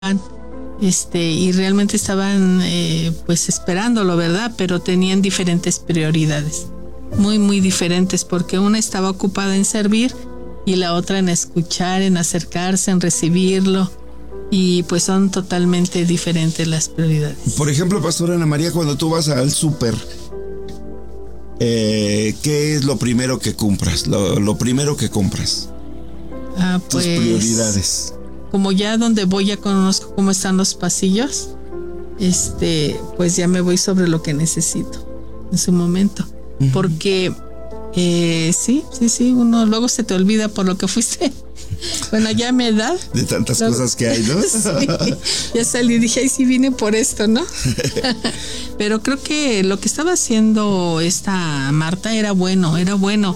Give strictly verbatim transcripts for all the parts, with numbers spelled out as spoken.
este, y realmente estaban eh, pues esperándolo, ¿verdad? Pero tenían diferentes prioridades, muy, muy diferentes, porque una estaba ocupada en servir y la otra en escuchar, en acercarse, en recibirlo. Y pues son totalmente diferentes las prioridades. Por ejemplo, Pastora Ana María, cuando tú vas al súper, eh, ¿qué es lo primero que compras? Lo, lo primero que compras. Ah, pues, tus prioridades. Como ya donde voy ya conozco cómo están los pasillos, este, pues ya me voy sobre lo que necesito en su momento. Uh-huh. Porque eh, sí, sí, sí, uno luego se te olvida por lo que fuiste. Bueno, ya a mi edad. De tantas luego, cosas que hay, ¿no? Sí, ya salí y dije, ay, sí vine por esto, ¿no? Pero creo que lo que estaba haciendo esta Marta era bueno, era bueno,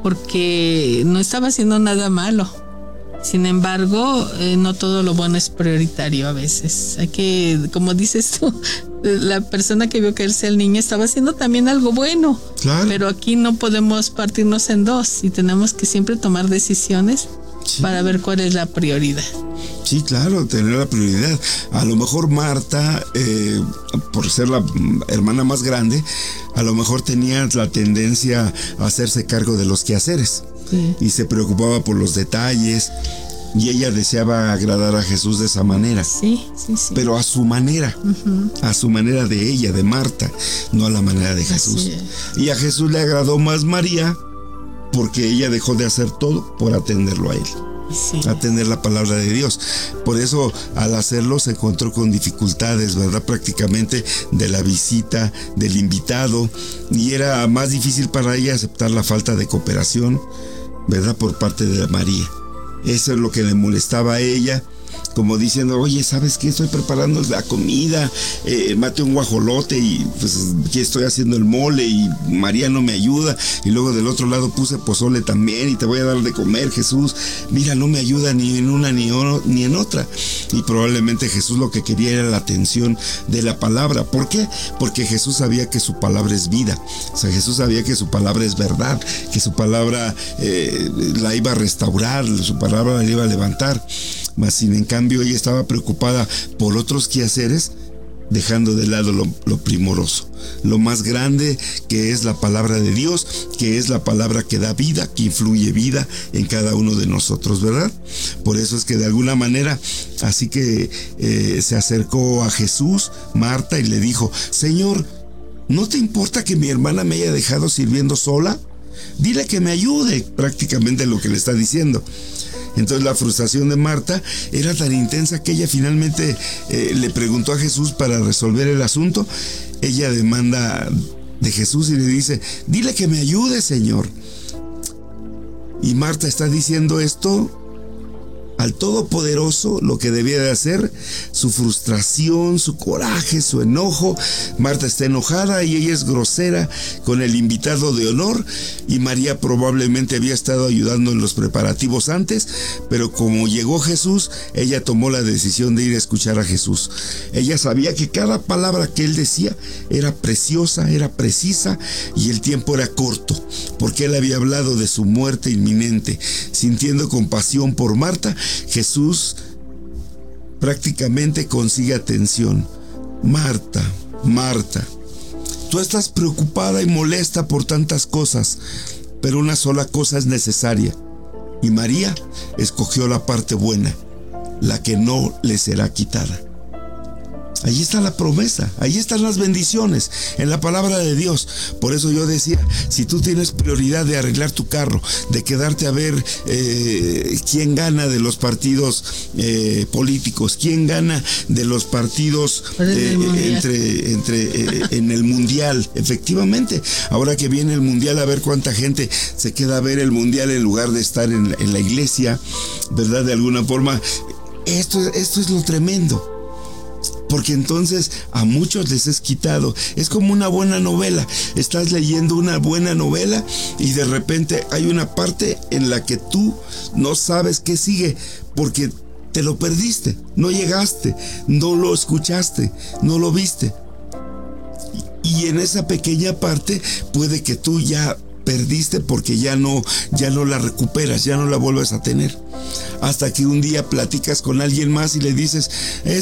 porque no estaba haciendo nada malo. Sin embargo, eh, no todo lo bueno es prioritario a veces. Hay que, como dices tú, la persona que vio caerse al niño estaba haciendo también algo bueno. Claro. Pero aquí no podemos partirnos en dos y tenemos que siempre tomar decisiones. Sí. Para ver cuál es la prioridad. Sí, claro, tener la prioridad. A lo mejor Marta, eh, por ser la hermana más grande, a lo mejor tenía la tendencia a hacerse cargo de los quehaceres. Sí. Y se preocupaba por los detalles. Y ella deseaba agradar a Jesús de esa manera. Sí, sí, sí. Pero a su manera. Uh-huh. A su manera de ella, de Marta. No a la manera de Jesús. Y a Jesús le agradó más María, porque ella dejó de hacer todo por atenderlo a él, sí. Atender la palabra de Dios. Por eso, al hacerlo, se encontró con dificultades, ¿verdad? Prácticamente de la visita del invitado, y era más difícil para ella aceptar la falta de cooperación, ¿verdad? Por parte de María. Eso es lo que le molestaba a ella. Como diciendo, oye, ¿sabes qué? Estoy preparando la comida, eh, maté un guajolote y pues aquí estoy haciendo el mole y María no me ayuda. Y luego del otro lado puse pozole también y te voy a dar de comer, Jesús. Mira, no me ayuda ni en una ni, o, ni en otra. Y probablemente Jesús lo que quería era la atención de la palabra. ¿Por qué? Porque Jesús sabía que su palabra es vida. O sea, Jesús sabía que su palabra es verdad, que su palabra eh, la iba a restaurar, su palabra la iba a levantar. Mas sin en cambio ella estaba preocupada por otros quehaceres, dejando de lado lo, lo primoroso, lo más grande, que es la palabra de Dios, que es la palabra que da vida, que influye vida en cada uno de nosotros, ¿verdad? Por eso es que de alguna manera, así que eh, se acercó a Jesús, Marta, y le dijo, Señor, ¿no te importa que mi hermana me haya dejado sirviendo sola? Dile que me ayude, prácticamente lo que le está diciendo. Entonces la frustración de Marta era tan intensa que ella finalmente eh, le preguntó a Jesús para resolver el asunto. Ella demanda de Jesús y le dice, dile que me ayude, Señor. Y Marta está diciendo esto al Todopoderoso, lo que debía de hacer, su frustración, su coraje, su enojo. Marta está enojada y ella es grosera con el invitado de honor, y María probablemente había estado ayudando en los preparativos antes, pero como llegó Jesús, ella tomó la decisión de ir a escuchar a Jesús. Ella sabía que cada palabra que él decía era preciosa, era precisa, y el tiempo era corto, porque él había hablado de su muerte inminente. Sintiendo compasión por Marta, Jesús prácticamente consigue atención. Marta, Marta, tú estás preocupada y molesta por tantas cosas, pero una sola cosa es necesaria. Y María escogió la parte buena, la que no le será quitada. Ahí está la promesa, ahí están las bendiciones en la palabra de Dios. Por eso yo decía, si tú tienes prioridad de arreglar tu carro, de quedarte a ver eh, quién gana de los partidos eh, políticos, quién gana de los partidos eh, entre, entre eh, en el mundial, efectivamente, ahora que viene el mundial, a ver cuánta gente se queda a ver el mundial en lugar de estar en, en la iglesia, ¿verdad? De alguna forma, esto, esto es lo tremendo. Porque entonces a muchos les es quitado. Es como una buena novela. Estás leyendo una buena novela y de repente hay una parte en la que tú no sabes qué sigue porque te lo perdiste, no llegaste, no lo escuchaste, no lo viste. Y en esa pequeña parte puede que tú ya perdiste porque ya no, ya no la recuperas, ya no la vuelves a tener. Hasta que un día platicas con alguien más y le dices,